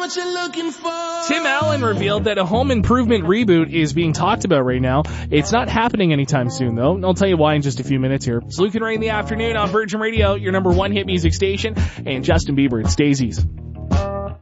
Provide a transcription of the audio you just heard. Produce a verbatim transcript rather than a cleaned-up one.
what you're looking for. Tim Allen revealed that a home improvement reboot is being talked about right now. It's not happening anytime soon, though. I'll tell you why in just a few minutes here. It's Luke and Ray in the afternoon on Virgin Radio, your number one hit music station, and Justin Bieber, it's Daisies.